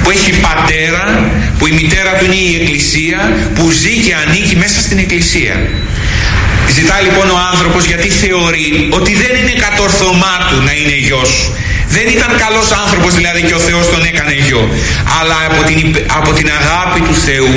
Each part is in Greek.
που έχει πατέρα, που η μητέρα του είναι η Εκκλησία, που ζει και ανήκει μέσα στην Εκκλησία. Ζητά λοιπόν ο άνθρωπος, γιατί θεωρεί ότι δεν είναι κατορθωμά του να είναι γιος. Δεν ήταν καλός άνθρωπος δηλαδή και ο Θεός τον έκανε γιο, αλλά από την αγάπη του Θεού,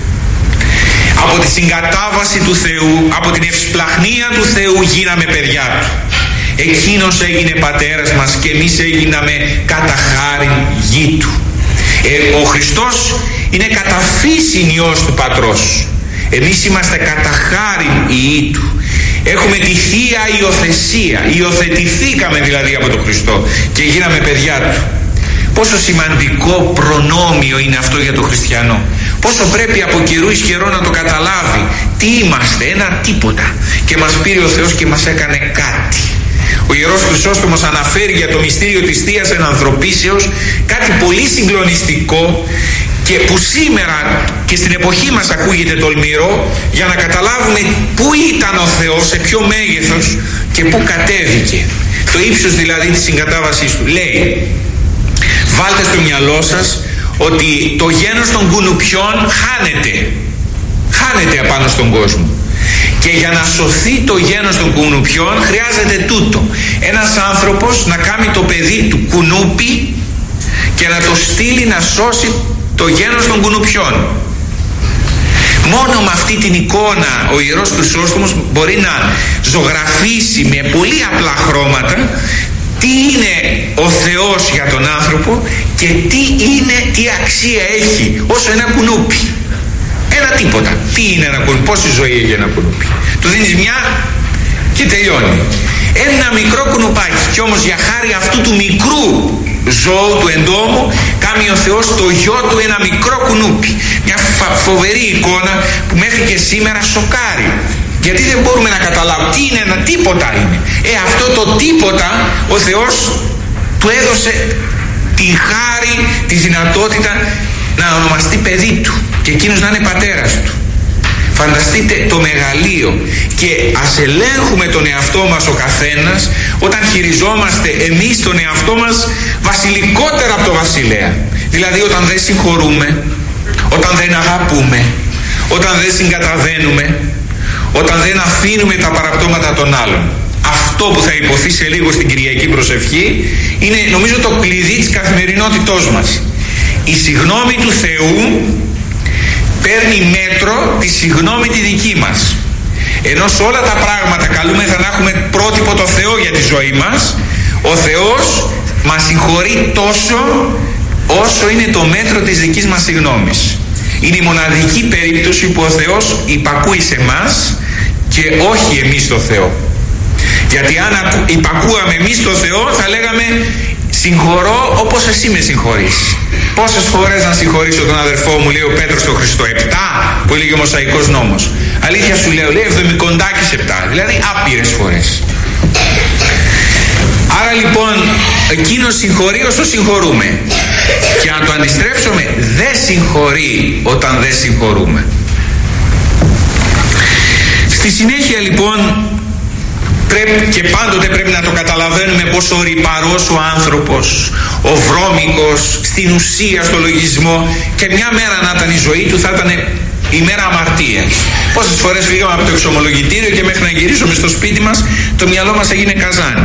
από τη συγκατάβαση του Θεού, από την ευσπλαχνία του Θεού γίναμε παιδιά του. Εκείνος έγινε πατέρας μας και εμείς έγιναμε κατά χάριν γη του. Ο Χριστός είναι κατά φύσιν Υιός του Πατρός. Εμείς είμαστε κατά χάριν Υιοί του. Έχουμε τη Θεία Υιοθεσία. Υιοθετηθήκαμε δηλαδή από τον Χριστό και γίναμε παιδιά του. Πόσο σημαντικό προνόμιο είναι αυτό για τον χριστιανό. Πόσο πρέπει από καιρού εις καιρό να το καταλάβει. Τι είμαστε, ένα τίποτα. Και μας πήρε ο Θεός και μας έκανε κάτι. Ο Ιερός Χρυσόστομος αναφέρει για το μυστήριο της Θείας Ενανθρωπίσεως κάτι πολύ συγκλονιστικό και που σήμερα και στην εποχή μας ακούγεται τολμηρό, για να καταλάβουμε πού ήταν ο Θεός, σε ποιο μέγεθος και πού κατέβηκε. Το ύψος δηλαδή της συγκατάβασής του. Λέει, βάλτε στο μυαλό σας ότι το γένος των κουνουπιών χάνεται απάνω στον κόσμο. Και για να σωθεί το γένος των κουνουπιών χρειάζεται τούτο. Ένας άνθρωπος να κάνει το παιδί του κουνούπι και να το στείλει να σώσει το γένος των κουνουπιών. Μόνο με αυτή την εικόνα ο Ιερός Χρυσόστομος μπορεί να ζωγραφίσει με πολύ απλά χρώματα τι είναι ο Θεός για τον άνθρωπο και τι αξία έχει όσο ένα κουνούπι. Ένα τίποτα. Τι είναι ένα κουνούπι, πόση ζωή έχει ένα κουνούπι. Του δίνεις μια και τελειώνει. Ένα μικρό κουνουπάκι. Κι όμως για χάρη αυτού του μικρού ζώου, του εντόμου, κάνει ο Θεός το γιο του ένα μικρό κουνούπι. Μια φοβερή εικόνα που μέχρι και σήμερα σοκάρει. Γιατί δεν μπορούμε να καταλάβουμε τι είναι, ένα τίποτα είναι. Αυτό το τίποτα ο Θεός του έδωσε τη χάρη, τη δυνατότητα να ονομαστεί παιδί του και εκείνος να είναι πατέρας του. Φανταστείτε το μεγαλείο. Και ας ελέγχουμε τον εαυτό μας ο καθένας όταν χειριζόμαστε εμείς τον εαυτό μας βασιλικότερα από το βασιλέα. Δηλαδή όταν δεν συγχωρούμε, όταν δεν αγαπούμε, όταν δεν συγκαταβαίνουμε, όταν δεν αφήνουμε τα παραπτώματα των άλλων. Αυτό που θα υποθεί σε λίγο στην Κυριακή προσευχή είναι νομίζω το κλειδί της καθημερινότητός μας. Η συγνώμη του Θεού παίρνει μέτρο τη συγνώμη τη δική μας. Ενώ σε όλα τα πράγματα καλούμεθα να έχουμε πρότυπο το Θεό για τη ζωή μας, ο Θεός μας συγχωρεί τόσο όσο είναι το μέτρο της δικής μας συγνώμης. Είναι η μοναδική περίπτωση που ο Θεός υπακούει σε μας και όχι εμείς το Θεό. Γιατί αν υπακούαμε εμείς το Θεό θα λέγαμε συγχωρώ όπως εσύ με συγχωρείς. Πόσες φορές να συγχωρήσω τον αδερφό μου, λέει ο Πέτρος στο Χριστό? 7 που έλεγε ο Μοσαϊκός νόμος. Αλήθεια σου λέω, λέει 70 δηλαδή άπειρες φορές. Άρα λοιπόν εκείνος συγχωρεί όσο συγχωρούμε. Και αν το αντιστρέψουμε, δεν συγχωρεί όταν δεν συγχωρούμε. Στη συνέχεια λοιπόν και πάντοτε πρέπει να το καταλαβαίνουμε πόσο ρυπαρός ο άνθρωπος, ο βρώμικος στην ουσία, στο λογισμό, και μια μέρα να ήταν η ζωή του θα ήταν η μέρα αμαρτίας. Πόσες φορές βγήκαμε από το εξομολογητήριο και μέχρι να γυρίσουμε στο σπίτι μας το μυαλό μας έγινε καζάνι.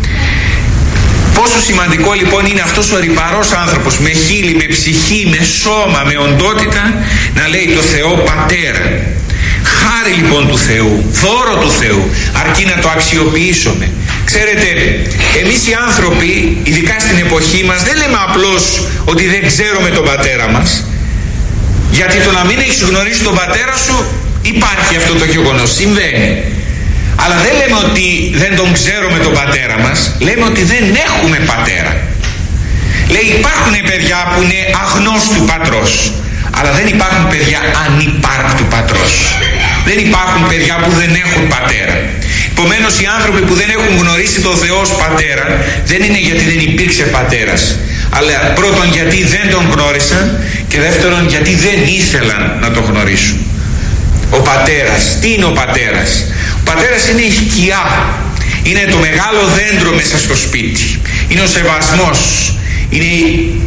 Πόσο σημαντικό λοιπόν είναι αυτός ο ρυπαρός άνθρωπος με χείλη, με ψυχή, με σώμα, με οντότητα να λέει το Θεό Πατέρα. Χάρη λοιπόν του Θεού, δώρο του Θεού, αρκεί να το αξιοποιήσουμε. Ξέρετε, εμείς οι άνθρωποι, ειδικά στην εποχή μας, δεν λέμε απλώς ότι δεν ξέρουμε τον πατέρα μας. Γιατί το να μην έχεις γνωρίσει τον πατέρα σου υπάρχει αυτό το γεγονός, συμβαίνει. Αλλά δεν λέμε ότι δεν τον ξέρουμε τον πατέρα μας, λέμε ότι δεν έχουμε πατέρα. Λέει υπάρχουν παιδιά που είναι αγνώστου πατρός, αλλά δεν υπάρχουν παιδιά ανυπάρκτου πατρός. Δεν υπάρχουν παιδιά που δεν έχουν πατέρα. Επομένως οι άνθρωποι που δεν έχουν γνωρίσει τον Θεό ως πατέρα δεν είναι γιατί δεν υπήρξε πατέρας, αλλά πρώτον γιατί δεν τον γνώρισαν και δεύτερον γιατί δεν ήθελαν να τον γνωρίσουν. Ο πατέρας, τι είναι ο πατέρας? Ο πατέρας είναι η σκιά, είναι το μεγάλο δέντρο μέσα στο σπίτι, είναι ο σεβασμός, είναι